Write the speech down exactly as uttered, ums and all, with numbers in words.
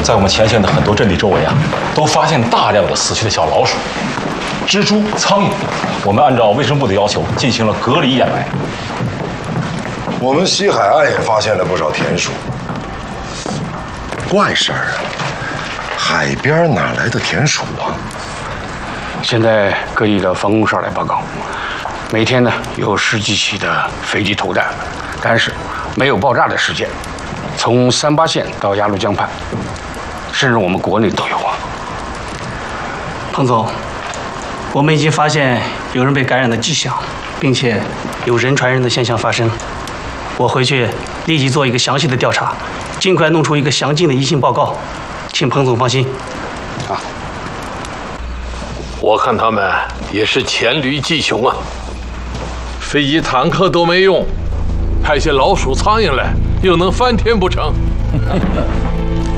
在我们前线的很多阵地周围啊，都发现大量的死去的小老鼠、蜘蛛、苍蝇。我们按照卫生部的要求进行了隔离掩埋。 我们西海岸也发现了不少田鼠。怪事儿啊！海边哪来的田鼠啊？ 现在各地的防空哨来报告，每天呢有十几起的飞机投弹，但是没有爆炸的事件。从三八线到鸭绿江畔，甚至我们国内都有啊。 彭总，我们已经发现有人被感染的迹象，并且有人传人的现象发生。我回去立即做一个详细的调查，尽快弄出一个详尽的疫情报告，请彭总放心。 啊， 我看他们也是黔驴技穷啊，飞机坦克都没用，派些老鼠苍蝇来，又能翻天不成？